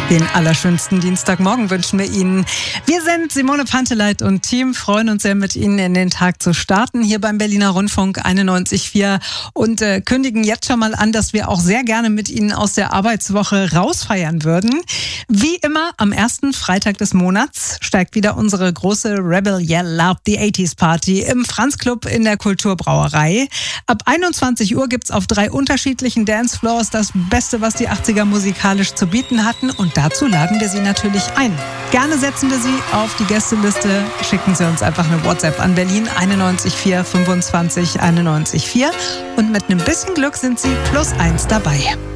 Den allerschönsten Dienstagmorgen wünschen wir Ihnen. Wir sind Simone Panteleit und Team, freuen uns sehr, mit Ihnen in den Tag zu starten, hier beim Berliner Rundfunk 91.4 und kündigen jetzt schon mal an, dass wir auch sehr gerne mit Ihnen aus der Arbeitswoche rausfeiern würden. Wie immer am ersten Freitag des Monats steigt wieder unsere große Rebel Yell Love the 80s Party im Franz Club in der Kulturbrauerei. Ab 21 Uhr gibt's auf 3 unterschiedlichen Dancefloors das Beste, was die 80er musikalisch zu bieten hatten, und dazu laden wir Sie natürlich ein. Gerne setzen wir Sie auf die Gästeliste. Schicken Sie uns einfach eine WhatsApp an Berlin 91.4 25 91.4 und mit einem bisschen Glück sind Sie +1 dabei.